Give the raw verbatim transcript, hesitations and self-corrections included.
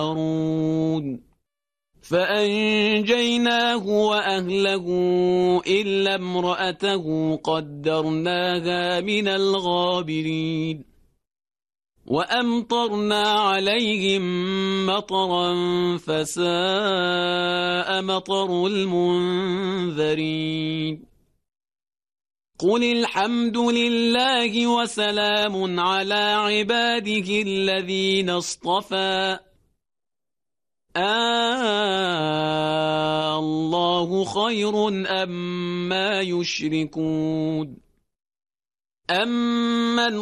فأنجيناه وأهله إلا امرأته قدرناها من الغابرين وأمطرنا عليهم مطرا فساء مطر المنذرين قل الحمد لله وسلام على عباده الذين اصطفى آه الله خير أم ما يشركون أمن